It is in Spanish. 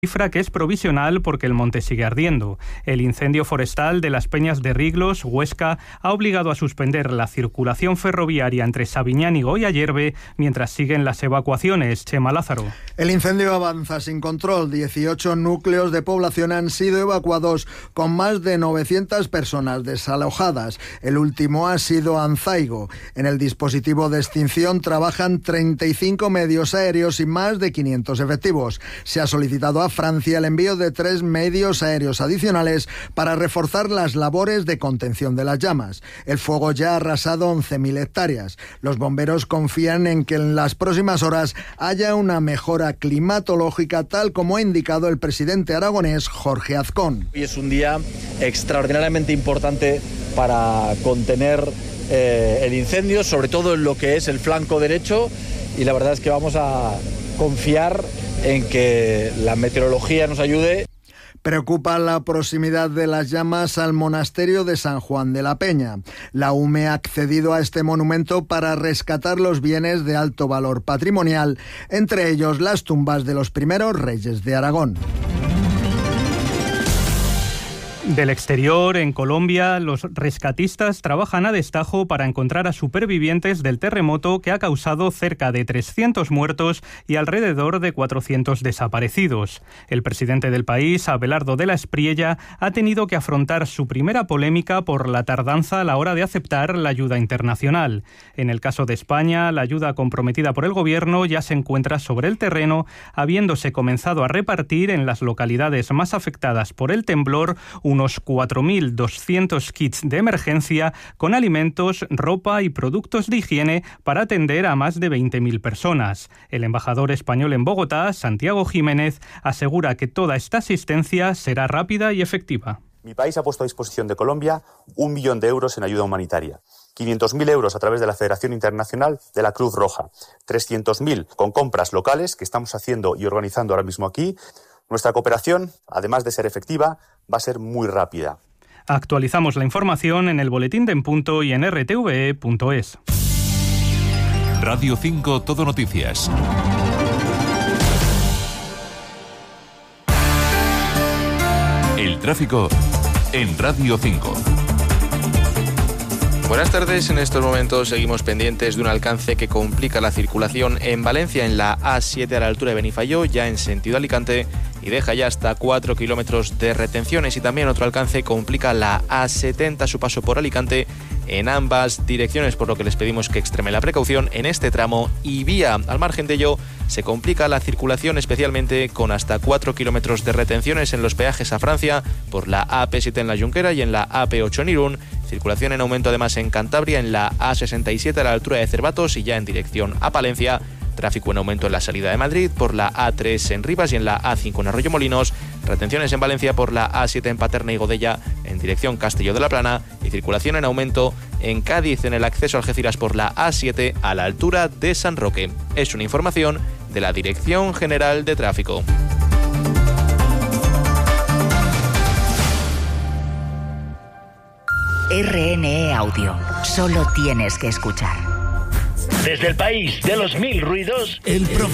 cifra que es provisional porque el monte sigue ardiendo. El incendio forestal de las Peñas de Riglos, Huesca, ha obligado a suspender la circulación ferroviaria entre Sabiñán y Goya Yerbe mientras siguen las evacuaciones. Chema Lázaro. El incendio avanza sin control. 18 núcleos de población han sido evacuados con más de 900 personas desalojadas. El último ha sido Anzaigo. En el dispositivo de extinción trabajan 35 medios aéreos y más de 500 efectivos. Se ha solicitado a Francia el envío de 3 medios aéreos adicionales para reforzar las labores de contención de las llamas. El fuego ya ha arrasado 11.000 hectáreas. Los bomberos confían en que en las próximas horas haya una mejora climatológica, tal como ha indicado el presidente aragonés Jorge Azcón. Hoy es un día extraordinariamente importante para contener el incendio, sobre todo en lo que es el flanco derecho, y la verdad es que vamos a confiar en que la meteorología nos ayude. Preocupa la proximidad de las llamas al monasterio de San Juan de la Peña. La UME ha accedido a este monumento para rescatar los bienes de alto valor patrimonial, entre ellos las tumbas de los primeros reyes de Aragón. Del exterior, en Colombia, los rescatistas trabajan a destajo para encontrar a supervivientes del terremoto que ha causado cerca de 300 muertos y alrededor de 400 desaparecidos. El presidente del país, Abelardo de la Espriella, ha tenido que afrontar su primera polémica por la tardanza a la hora de aceptar la ayuda internacional. En el caso de España, la ayuda comprometida por el gobierno ya se encuentra sobre el terreno, habiéndose comenzado a repartir en las localidades más afectadas por el temblor unos 4.200 kits de emergencia con alimentos, ropa y productos de higiene para atender a más de 20.000 personas. El embajador español en Bogotá, Santiago Jiménez, asegura que toda esta asistencia será rápida y efectiva. Mi país ha puesto a disposición de Colombia 1 millón de euros en ayuda humanitaria, 500.000 euros a través de la Federación Internacional de la Cruz Roja, 300.000 con compras locales que estamos haciendo y organizando ahora mismo aquí. Nuestra cooperación, además de ser efectiva, va a ser muy rápida. Actualizamos la información en el Boletín de En Punto y en rtve.es. Radio 5 Todo Noticias. El tráfico en Radio 5. Buenas tardes, en estos momentos seguimos pendientes de un alcance que complica la circulación en Valencia, en la A7 a la altura de Benifayó, ya en sentido Alicante, y deja ya hasta 4 kilómetros de retenciones, y también otro alcance complica la A70 a su paso por Alicante en ambas direcciones, por lo que les pedimos que extremen la precaución en este tramo y vía. Al margen de ello, se complica la circulación especialmente con hasta 4 kilómetros de retenciones en los peajes a Francia por la AP7 en la Junquera y en la AP8 en Irún. Circulación en aumento además en Cantabria en la A67 a la altura de Cervatos y ya en dirección a Palencia. Tráfico en aumento en la salida de Madrid por la A3 en Rivas y en la A5 en Arroyomolinos. Retenciones en Valencia por la A7 en Paterna y Godella en dirección Castelló de la Plana. Y circulación en aumento en Cádiz en el acceso a Algeciras por la A7 a la altura de San Roque. Es una información de la Dirección General de Tráfico. RNE Audio. Solo tienes que escuchar. Desde el país de los 1000 ruidos,